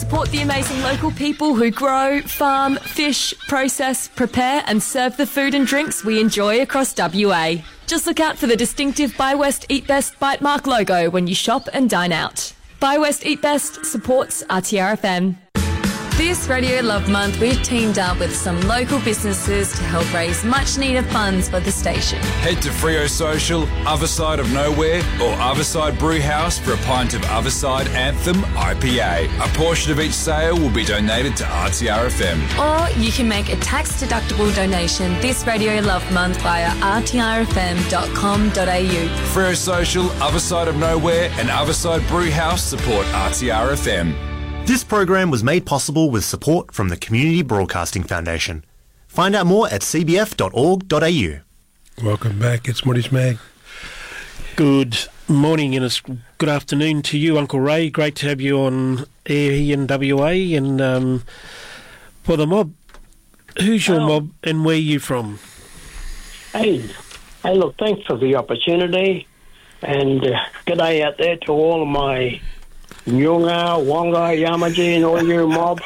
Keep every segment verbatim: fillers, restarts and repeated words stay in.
Support the amazing local people who grow, farm, fish, process, prepare and serve the food and drinks we enjoy across W A. Just look out for the distinctive Buy West Eat Best bite mark logo when you shop and dine out. Buy West Eat Best supports R T R F M. This Radio Love Month, we've teamed up with some local businesses to help raise much-needed funds for the station. Head to Freo Social, Other Side of Nowhere or Other Side Brew House for a pint of Other Side Anthem I P A. A portion of each sale will be donated to R T R F M. Or you can make a tax-deductible donation this Radio Love Month via r t r f m dot com dot a u. Freo Social, Other Side of Nowhere and Other Side Brew House support R T R F M. This program was made possible with support from the Community Broadcasting Foundation. Find out more at c b f dot org dot a u. Welcome back. It's Moody's Mag. Good morning and it's good afternoon to you, Uncle Ray. Great to have you on air here in W A. And um, for the mob, who's your oh. mob and where are you from? Hey, hey, look, thanks for the opportunity. And uh, good day out there to all of my Nyunga, Wonga, Yamaji and all your mob.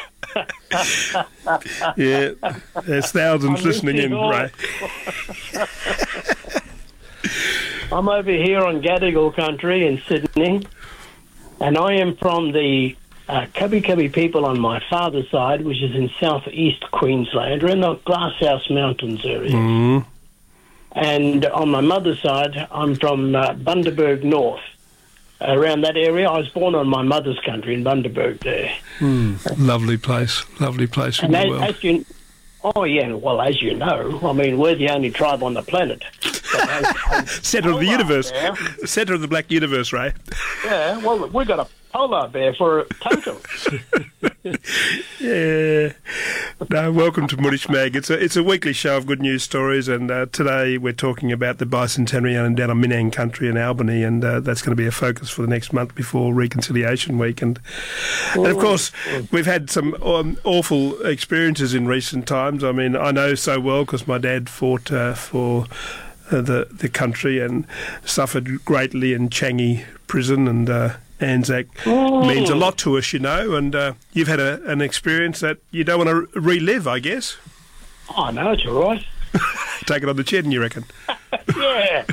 Yeah, there's thousands listening in, Ray. I'm over here on Gadigal country in Sydney, and I am from the uh, Cubby Cubby people on my father's side, which is in southeast Queensland. We're in the Glasshouse Mountains area. Mm. And on my mother's side, I'm from uh, Bundaberg North. Around that area, I was born on my mother's country in Bundaberg there. Mm, lovely place, lovely place in and the as, world. As you, oh yeah, well as you know, I mean we're the only tribe on the planet. Centre of the universe, bear. Centre of the black universe, Ray. Yeah, well we've got a polar bear for a totem. Yeah. No, welcome to Moody's Mag. It's a it's a weekly show of good news stories, and uh, today we're talking about the bicentennial down on Minang country in Albany, and uh, that's going to be a focus for the next month before Reconciliation Week. And, and of course, we've had some um, awful experiences in recent times. I mean, I know so well because my dad fought uh, for uh, the the country and suffered greatly in Changi prison, and uh, Anzac oh. means a lot to us, you know, and uh, you've had a, an experience that you don't want to relive, I guess. Oh, no, it's all right. Take it on the chin, you reckon? Yeah.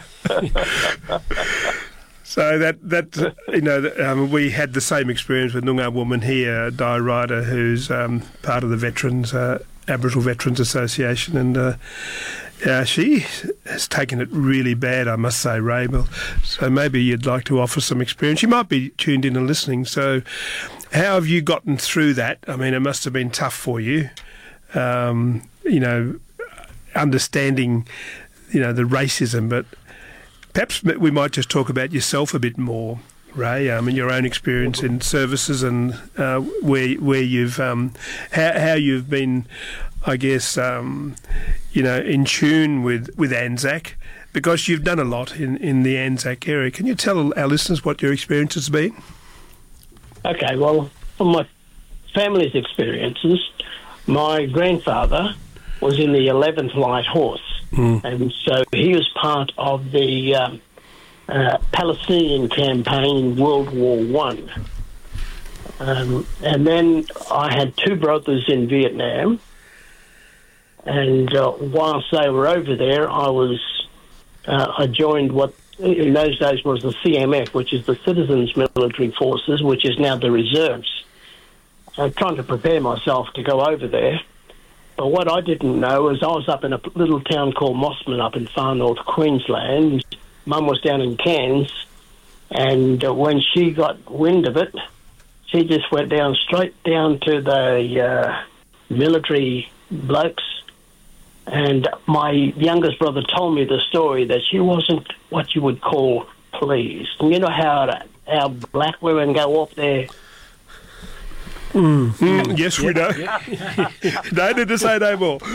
So that, that you know, um, we had the same experience with Noongar woman here, Di Ryder, who's um, part of the Veterans, uh, Aboriginal Veterans Association, and uh, yeah, she has taken it really bad, I must say, Ray. So maybe you'd like to offer some experience. You might be tuned in and listening. So how have you gotten through that? I mean, it must have been tough for you, um, you know, understanding, you know, the racism. But perhaps we might just talk about yourself a bit more, Ray. I mean, your own experience in services and uh, where where you've um, how how you've been, I guess, um, you know, in tune with, with Anzac, because you've done a lot in, in the Anzac area. Can you tell our listeners what your experience has been? Okay, well, from my family's experiences, my grandfather was in the eleventh Light Horse, mm. and so he was part of the um, uh, Palestinian campaign in World War One. Um, and then I had two brothers in Vietnam. And uh, whilst they were over there, I was uh, I joined what in those days was the C M F, which is the Citizens Military Forces, which is now the Reserves. So trying to prepare myself to go over there. But what I didn't know is I was up in a little town called Mossman up in far north Queensland. Mum was down in Cairns, and uh, when she got wind of it, she just went down straight down to the uh, military blokes. And my youngest brother told me the story that she wasn't what you would call pleased. And you know how our black women go off there? Mm. Mm, yes, we know. No need to say no more.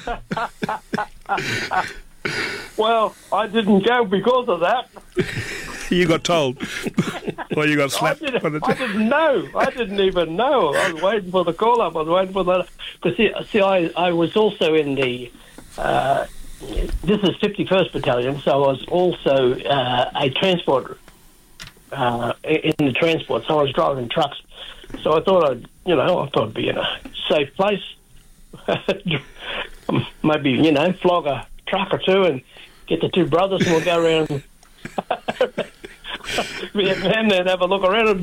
Well, I didn't go because of that. You got told. Or you got slapped. I, didn't, by the I didn't know. I didn't even know. I was waiting for the call-up. I was waiting for the... Because, see, see I, I was also in the... Uh, this is fifty-first Battalion, so I was also uh, a transport uh, in the transport, so I was driving trucks. So I thought I'd, you know, I thought I'd be in a safe place. Maybe, you know, flog a truck or two and get the two brothers and we'll go around Vietnam and have a look around.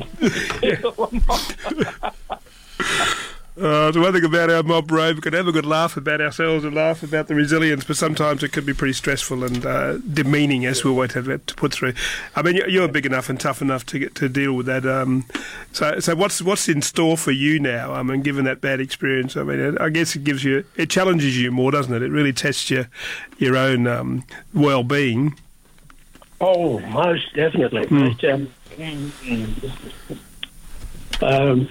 Uh, the one thing about our mob, Ray, we can have a good laugh about ourselves and laugh about the resilience, but sometimes it can be pretty stressful and uh, demeaning, as we always have to put through. I mean, you're big enough and tough enough to get to deal with that. Um, so, so what's what's in store for you now? I mean, given that bad experience, I mean, I guess it gives you, it challenges you more, doesn't it? It really tests your your own um, well-being. Oh, most definitely. Mm. Most, um, um,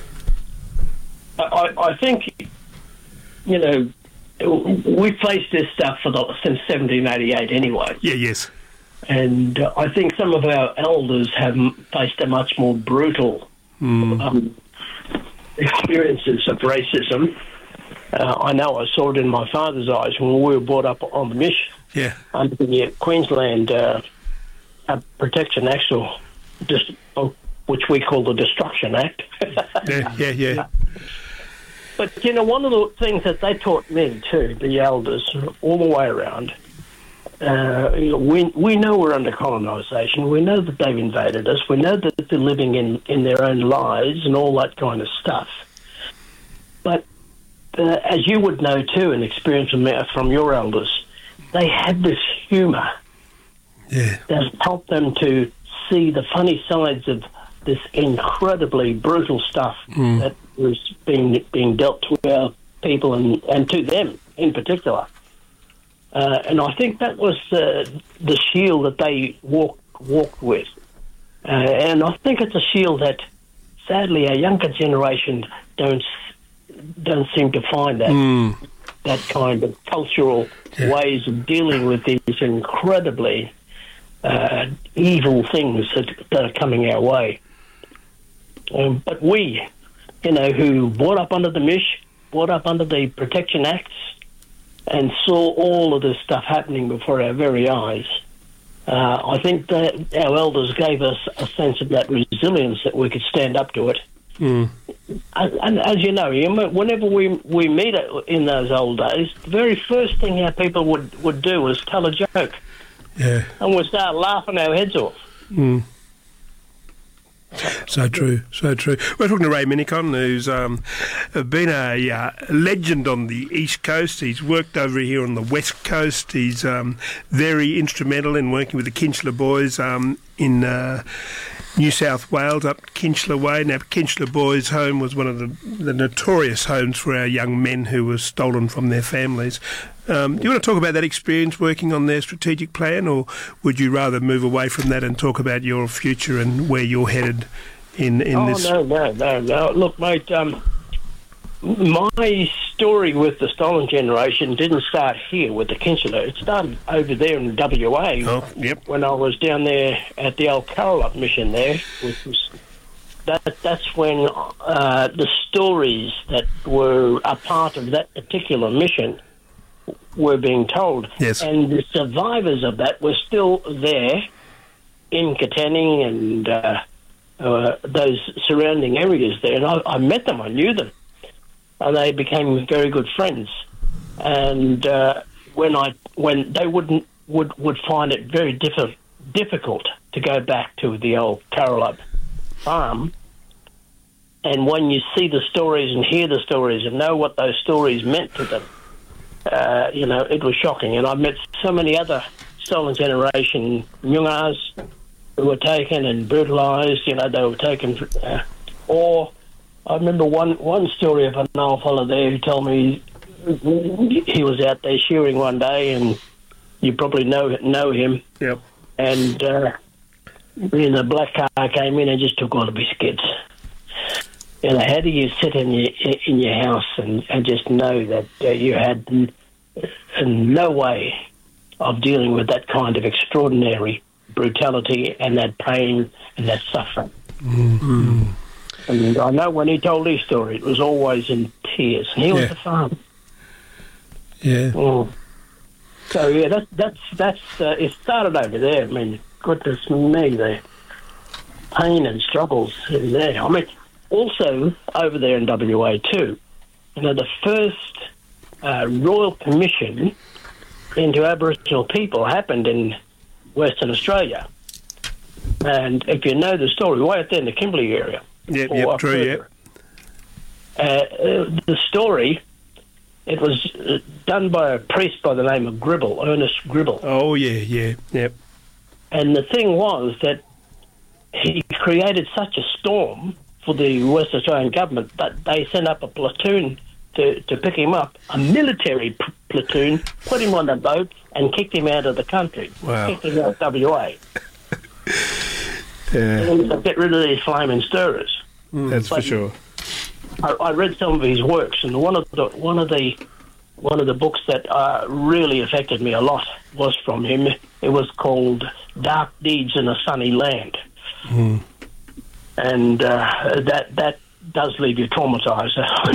I, I think, you know, we faced this stuff for the, since seventeen eighty-eight anyway. Yeah, yes. And uh, I think some of our elders have faced a much more brutal mm. um, experiences of racism. Uh, I know I saw it in my father's eyes when we were brought up on the Mish. Yeah. Under the Queensland uh, uh, Protection Act, or just, uh, which we call the Destruction Act. yeah, yeah, yeah. But, you know, one of the things that they taught me, too, the elders, all the way around, uh, you know, we we know we're under colonisation. We know that they've invaded us. We know that they're living in, in their own lies and all that kind of stuff. But uh, as you would know, too, and experience from, from your elders, they had this humour yeah. that helped them to see the funny sides of this incredibly brutal stuff mm. that was being being dealt to our people and, and to them in particular. Uh, and I think that was uh, the shield that they walked walked with. Uh, and I think it's a shield that, sadly, our younger generation don't don't seem to find that mm. that kind of cultural yeah. ways of dealing with these incredibly uh, evil things that, that are coming our way. Um, but we, you know, who brought up under the Mish, brought up under the Protection Acts, and saw all of this stuff happening before our very eyes, uh, I think that our elders gave us a sense of that resilience that we could stand up to it. Mm. And, and as you know, whenever we we meet in those old days, the very first thing our people would, would do was tell a joke. Yeah. And we'd start laughing our heads off. Mm. So true, so true. We're talking to Ray Minicon, who's um, been a uh, legend on the East Coast. He's worked over here on the West Coast. He's um, very instrumental in working with the Kinchler boys um, in uh, New South Wales, up Kinchler Way. Now, Kinchler Boys' home was one of the, the notorious homes for our young men who were stolen from their families. Um, do you want to talk about that experience working on their strategic plan, or would you rather move away from that and talk about your future and where you're headed in, in oh, this? Oh, no, no, no, no. Look, mate, um, my story with the Stolen Generation didn't start here with the Kinchler. It started over there in W A. Oh, yep. When I was down there at the old Carolup mission there, which was that. That's when uh, the stories that were a part of that particular mission were being told. Yes. And the survivors of that were still there in Katanning and uh, uh, those surrounding areas there. And I, I met them, I knew them. And they became very good friends. And uh, when I when they wouldn't would, would find it very diffi- difficult to go back to the old Carolup farm. And when you see the stories and hear the stories and know what those stories meant to them, Uh, you know, it was shocking. And I've met so many other Stolen Generation Nyungas who were taken and brutalised. You know, they were taken. Uh, or I remember one, one story of an old fellow there who told me he was out there shearing one day, and you probably know know him. Yep. And uh, you know, the black car came in and just took all the biscuits. You know, how do you sit in your in your house and, and just know that uh, you had n- no way of dealing with that kind of extraordinary brutality and that pain and that suffering? Mm-hmm. And I know when he told his story, it was always in tears. And he was yeah. the farmer. Yeah. Mm. So yeah, that's that's that's uh, it started over there. I mean, goodness me, there. pain and struggles in there. I mean, also over there in W A too, you know, the first uh, Royal Commission into Aboriginal people happened in Western Australia. And if you know the story, way out there in the Kimberley area. Yep, yep, true, yep. Uh, uh, the story, it was uh, done by a priest by the name of Gribble, Ernest Gribble. Oh, yeah, yeah, yep. And the thing was that he created such a storm for the West Australian government that they sent up a platoon to, to pick him up, a military p- platoon, put him on a boat and kicked him out of the country. Wow. Kicked him out of W A. Yeah. And to get rid of these flaming stirrers. Mm, that's but for sure. I, I read some of his works, and one of the one of the one of the books that uh, really affected me a lot was from him. It was called Dark Deeds in a Sunny Land, mm. and uh, that that does leave you traumatised.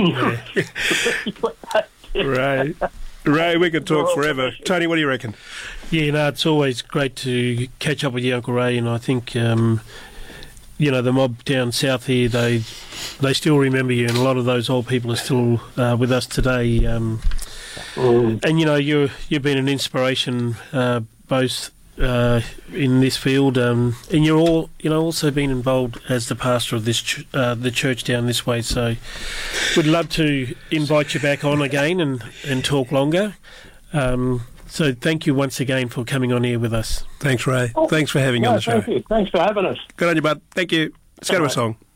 Yeah. Right. Ray, we could talk forever. Tony, what do you reckon? Yeah, no, it's always great to catch up with you, Uncle Ray, and I think, um, you know, the mob down south here, they they still remember you, and a lot of those old people are still uh, with us today. Um, Mm. And, you know, you're, you've been an inspiration uh, both uh, in this field, um, and you're all, you know, also been involved as the pastor of this ch- uh, the church down this way. So we'd love to invite you back on again and, and talk longer. Um, so thank you once again for coming on here with us. Thanks, Ray. Oh, Thanks for having no, you on the show. Thank you. Thanks for having us. Good on you, bud. Thank you. Let's go to a song.